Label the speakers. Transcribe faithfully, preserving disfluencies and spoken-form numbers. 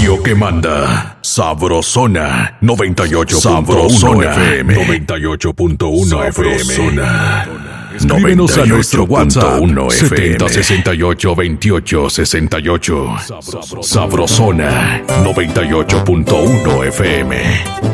Speaker 1: radio que manda. Sabrosona noventa y ocho punto uno F M. noventa y ocho punto uno F M. Sabrosona. Escríbenos a nuestro WhatsApp setenta sesenta y ocho veintiocho sesenta y ocho. Sabrosona noventa y ocho punto uno F M.